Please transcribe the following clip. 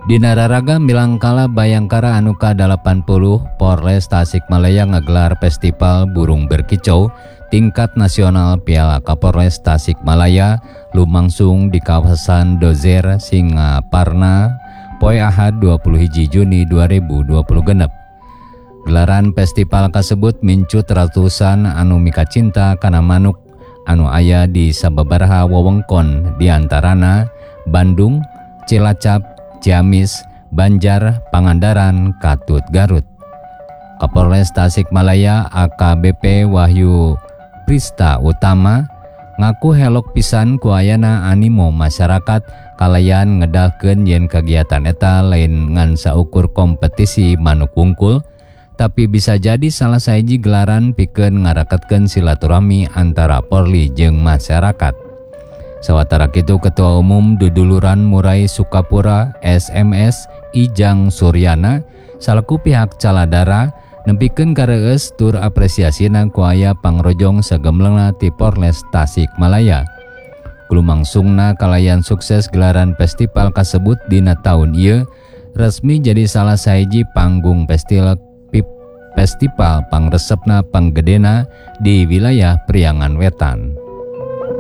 Dina raraga Milangkala Bayangkara anu ka-80 Polres Tasikmalaya ngagelar festival burung berkicau tingkat nasional Piala Kapolres Tasikmalaya lumangsung di kawasan Dozer Singaparna poe Ahad 21 Juni 2020 genep. Gelaran festival kasebut mincut ratusan anu mika cinta kana manuk anu aya di sababaraha wewengkon diantarana Bandung, Cilacap, Ciamis, Banjar, Pangandaran, Katut, Garut. Kapolres Tasikmalaya AKBP Wahyu Prista Utama ngaku helok pisan ku ayana animo masyarakat kalayan ngedalkeun yen kegiatan eta lain ngan saukur kompetisi manuk wungkul, tapi bisa jadi salah sahiji gelaran pikeun ngaraketkeun silaturahmi antara Polri jeung masyarakat. Sawatara kitu Ketua Umum Duduluran Murai Sukapura SMS Ijang Suryana salaku pihak Caladara nempikeun kareueus tur apresiasina ku aya pangrojong sagemlengna ti Polres Tasikmalaya. Kulumangsungna kalayan sukses gelaran festival kasebut dina taun ieu resmi jadi salah sahiji panggung festival pangresepna panggedena di wilayah Priangan Wetan.